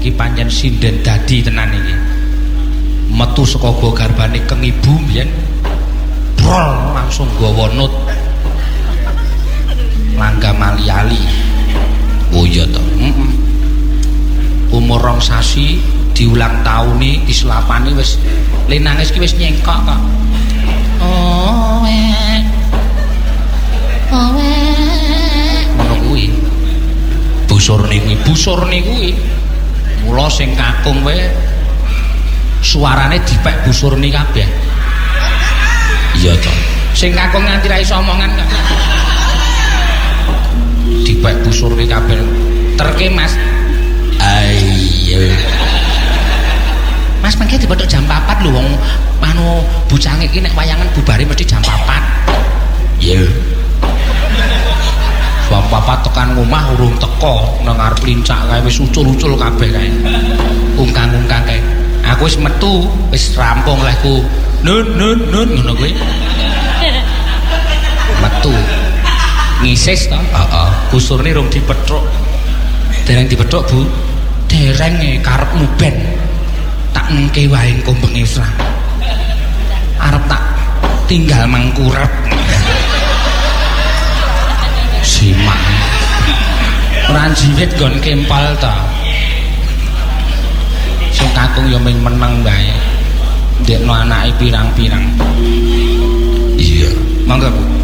iki pancen sinden dadi tenan iki. Metu saka garbane keng ibu mbiyen brol langsung gawa nut. Langga mali-ali. Oh iya to. Umur 2 sasi diulang tauni diselapani wis le nangis ki wis nyengkok kok. Oh ngono kuwi. Busurne kuwi. Mula sing kakung wae suarane dipek busurne kabeh. Iya to. Sing kakung nganti ra iso omongan kok. Dipek busurne kabeh. Terke Mas. Ayo. Mas mengke dipethuk jam 4 lho wong anu bucange iki nek wayangan bubare mesti jam 4. Iya. Jam 4 tekan omah urung teko nang arep lincak kae wis ucul-ucul kabeh kae. Ungkang-ungkang kae. Aku wis metu, wis rampung lehku. Nun ngono kuwi. Metu. Ngisis to? Heeh. Busurne rung dipethuk. Dereng dipethuk, Bu. Dereng karepmu ben. Tak nengke wae kombenge Fra. Arep tak tinggal mangkurep. Simak. Ora jiwit nggon kempal ta. Sing kakung ya ming meneng wae. Ndekno anake pirang-pirang. Iya. Monggo Bu.